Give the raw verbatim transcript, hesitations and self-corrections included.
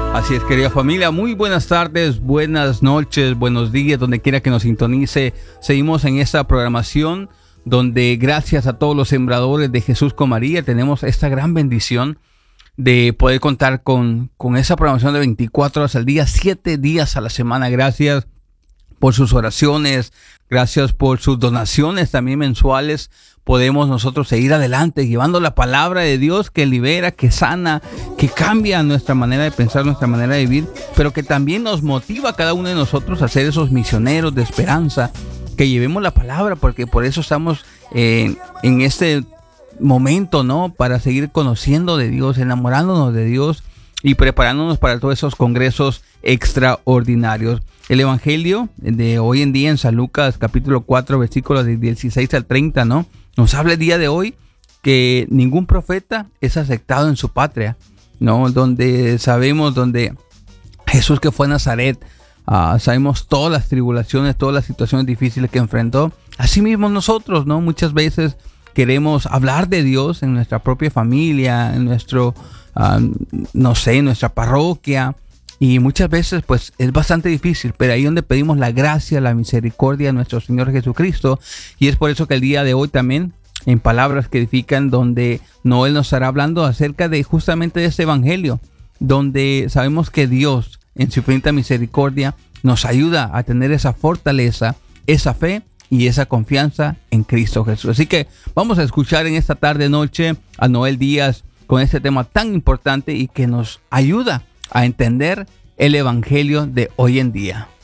Así es, querida familia, muy buenas tardes, buenas noches, buenos días, donde quiera que nos sintonice. Seguimos en esta programación donde gracias a todos los sembradores de Jesús con María tenemos esta gran bendición de poder contar con, con esa programación de veinticuatro horas al día, siete días a la semana. Gracias por sus oraciones, gracias por sus donaciones también mensuales. Podemos nosotros seguir adelante llevando la palabra de Dios que libera, que sana, que cambia nuestra manera de pensar, nuestra manera de vivir, pero que también nos motiva a cada uno de nosotros a ser esos misioneros de esperanza, que llevemos la palabra, porque por eso estamos eh, en este momento, ¿no? Para seguir conociendo de Dios, enamorándonos de Dios y preparándonos para todos esos congresos extraordinarios. El evangelio de hoy en día en San Lucas capítulo cuatro versículos del dieciséis al treinta, ¿no? Nos habla el día de hoy que ningún profeta es aceptado en su patria, ¿no? Donde sabemos, donde Jesús que fue a Nazaret, uh, sabemos todas las tribulaciones, todas las situaciones difíciles que enfrentó. Asimismo nosotros, ¿no? Muchas veces queremos hablar de Dios en nuestra propia familia, en nuestro, uh, no sé, en nuestra parroquia. Y muchas veces pues es bastante difícil, pero ahí donde pedimos la gracia, la misericordia de nuestro Señor Jesucristo. Y es por eso que el día de hoy también, en Palabras que Edifican, donde Noel nos estará hablando acerca de justamente de este evangelio, donde sabemos que Dios en su infinita misericordia nos ayuda a tener esa fortaleza, esa fe y esa confianza en Cristo Jesús. Así que vamos a escuchar en esta tarde noche a Noel Díaz con este tema tan importante y que nos ayuda a entender el evangelio de hoy en día.